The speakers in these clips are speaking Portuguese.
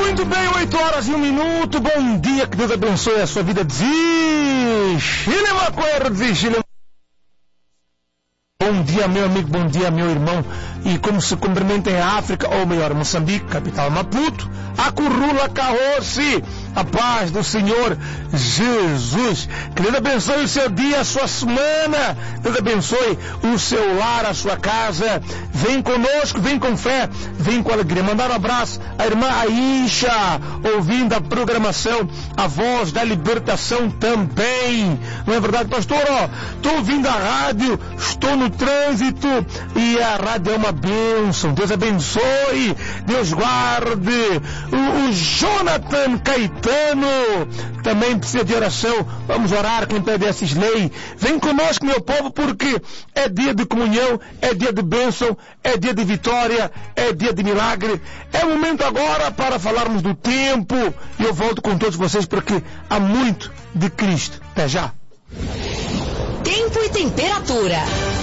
Muito bem, 8h01. Bom dia, que Deus abençoe a sua vida. Bom dia, meu amigo, bom dia, meu irmão. E como se cumprimenta em África, ou melhor, Moçambique, capital Maputo, a Currula Carroce, a paz do Senhor Jesus. Que Deus abençoe o seu dia, a sua semana. Deus abençoe o seu lar, a sua casa. Vem conosco, vem com fé, vem com alegria. Mandar um abraço à irmã Aisha, ouvindo a programação A Voz da Libertação também. Não é verdade, pastor? Estou ouvindo a rádio, estou no trânsito e a rádio é uma bênção. Deus abençoe, Deus guarde. O Jonathan Caetano também precisa de oração. Vamos orar, quem pede esses lei. Vem conosco, meu povo, porque é dia de comunhão, é dia de bênção, é dia de vitória, é dia de milagre. É o momento agora para falarmos do tempo. E eu volto com todos vocês porque há muito de Cristo. Até já. Tempo e temperatura.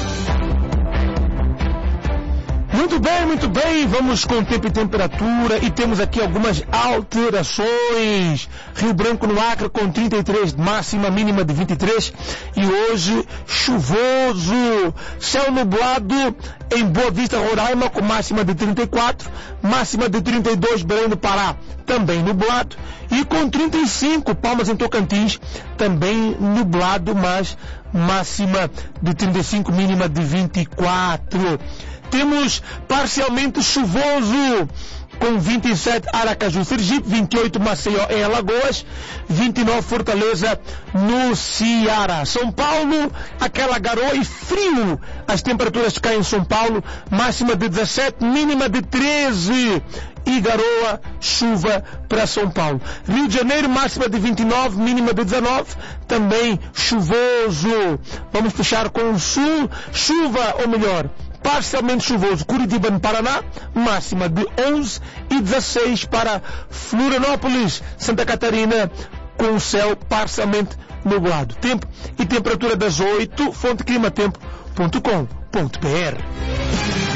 Muito bem, vamos com tempo e temperatura e temos aqui algumas alterações. Rio Branco no Acre com 33 de máxima, mínima de 23 e hoje chuvoso. Céu nublado em Boa Vista, Roraima com máxima de 34, máxima de 32 Belém do Pará, também nublado, e com 35 Palmas em Tocantins, também nublado, mas máxima de 35, mínima de 24. Temos parcialmente chuvoso com 27 Aracaju, Sergipe, 28 Maceió em Alagoas, 29 Fortaleza no Ceará. São Paulo, aquela garoa e frio. As temperaturas caem em São Paulo, máxima de 17, mínima de 13. E garoa, chuva para São Paulo. Rio de Janeiro, máxima de 29, mínima de 19, também chuvoso. Vamos fechar com o sul, chuva, ou melhor, parcialmente chuvoso, Curitiba no Paraná, máxima de 11 e 16 para Florianópolis, Santa Catarina, com o céu parcialmente nublado. Tempo e temperatura das 8, fonte climatempo.com.br.